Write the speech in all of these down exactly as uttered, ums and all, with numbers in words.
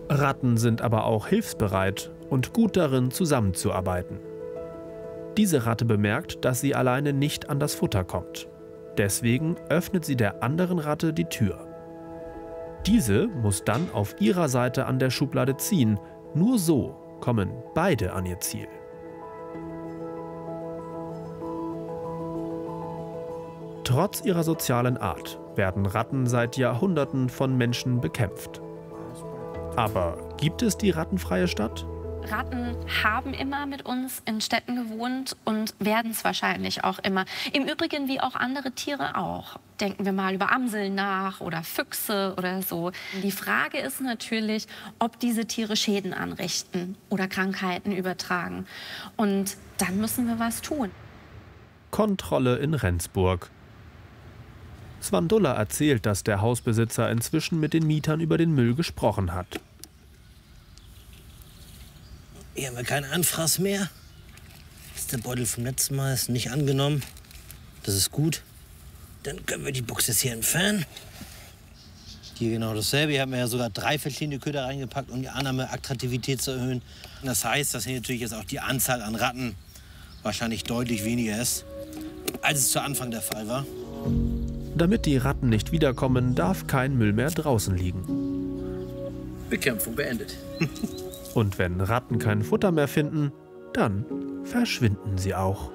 Ratten sind aber auch hilfsbereit und gut darin, zusammenzuarbeiten. Diese Ratte bemerkt, dass sie alleine nicht an das Futter kommt. Deswegen öffnet sie der anderen Ratte die Tür. Diese muss dann auf ihrer Seite an der Schublade ziehen. Nur so kommen beide an ihr Ziel. Trotz ihrer sozialen Art werden Ratten seit Jahrhunderten von Menschen bekämpft. Aber gibt es die rattenfreie Stadt? Ratten haben immer mit uns in Städten gewohnt und werden es wahrscheinlich auch immer. Im Übrigen wie auch andere Tiere auch. Denken wir mal über Amseln nach oder Füchse oder so. Die Frage ist natürlich, ob diese Tiere Schäden anrichten oder Krankheiten übertragen. Und dann müssen wir was tun. Kontrolle in Rendsburg. Svandulla erzählt, dass der Hausbesitzer inzwischen mit den Mietern über den Müll gesprochen hat. Hier haben wir keinen Anfraß mehr. Das ist der Beutel vom letzten Mal, ist nicht angenommen. Das ist gut. Dann können wir die Box jetzt hier entfernen. Hier genau dasselbe. Hier haben wir ja sogar drei verschiedene Köder reingepackt, um die Annahmeattraktivität zu erhöhen. Das heißt, dass hier natürlich jetzt auch die Anzahl an Ratten wahrscheinlich deutlich weniger ist, als es zu Anfang der Fall war. Damit die Ratten nicht wiederkommen, darf kein Müll mehr draußen liegen. Bekämpfung beendet. Und wenn Ratten kein Futter mehr finden, dann verschwinden sie auch.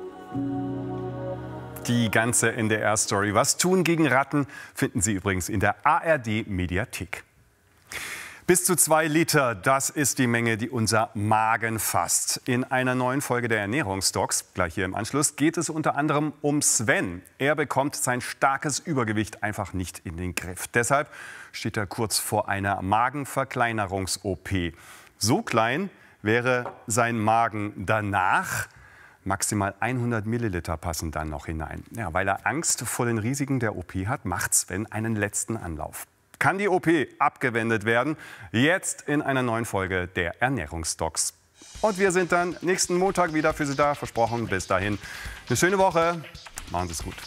Die ganze N D R-Story Was tun gegen Ratten finden Sie übrigens in der A R D-Mediathek. Bis zu zwei Liter, das ist die Menge, die unser Magen fasst. In einer neuen Folge der Ernährungsdocs, gleich hier im Anschluss, geht es unter anderem um Sven. Er bekommt sein starkes Übergewicht einfach nicht in den Griff. Deshalb steht er kurz vor einer Magenverkleinerungs-O P. So klein wäre sein Magen danach. Maximal hundert Milliliter passen dann noch hinein. Ja, weil er Angst vor den Risiken der O P hat, macht Sven einen letzten Anlauf. Kann die O P abgewendet werden? Jetzt in einer neuen Folge der Ernährungsdocs. Und wir sind dann nächsten Montag wieder für Sie da, versprochen. Bis dahin eine schöne Woche. Machen Sie es gut.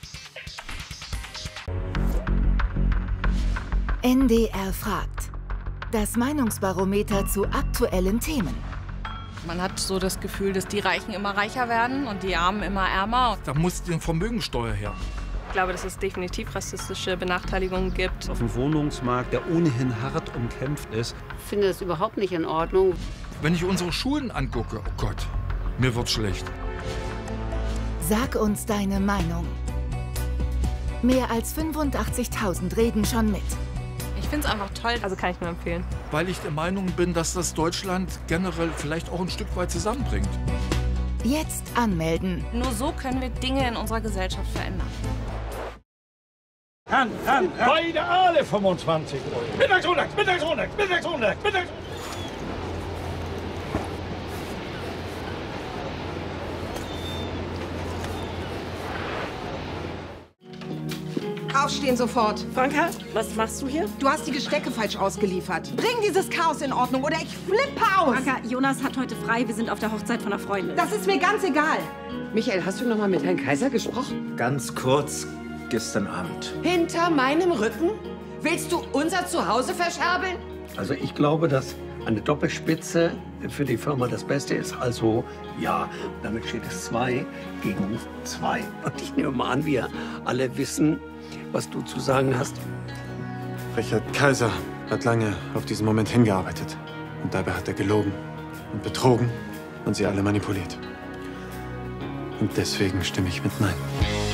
N D R fragt. Das Meinungsbarometer zu aktuellen Themen. Man hat so das Gefühl, dass die Reichen immer reicher werden und die Armen immer ärmer. Da muss die Vermögensteuer her. Ich glaube, dass es definitiv rassistische Benachteiligungen gibt. Auf dem Wohnungsmarkt, der ohnehin hart umkämpft ist. Ich finde das überhaupt nicht in Ordnung. Wenn ich unsere Schulen angucke, oh Gott, mir wird schlecht. Sag uns deine Meinung. Mehr als fünfundachtzigtausend reden schon mit. Ich finde es einfach toll, also kann ich nur empfehlen. Weil ich der Meinung bin, dass das Deutschland generell vielleicht auch ein Stück weit zusammenbringt. Jetzt anmelden. Nur so können wir Dinge in unserer Gesellschaft verändern. An, an, an. Beide alle fünfundzwanzig Euro. Mittagshundert, Mittagshundert, Mittagshundert, Mittags... Aufstehen sofort. Franka, was machst du hier? Du hast die Gestecke falsch ausgeliefert. Bring dieses Chaos in Ordnung oder ich flippe aus. Franka, Jonas hat heute frei. Wir sind auf der Hochzeit von einer Freundin. Das ist mir ganz egal. Michael, hast du noch mal mit Herrn Kaiser gesprochen? Ganz kurz, gestern Abend. Hinter meinem Rücken? Willst du unser Zuhause verscherbeln? Also ich glaube, dass eine Doppelspitze für die Firma das Beste ist. Also ja, damit steht es zwei gegen zwei. Und ich nehme mal an, wir alle wissen, was du zu sagen hast. Richard Kaiser hat lange auf diesen Moment hingearbeitet. Und dabei hat er gelogen und betrogen und sie alle manipuliert. Und deswegen stimme ich mit Nein.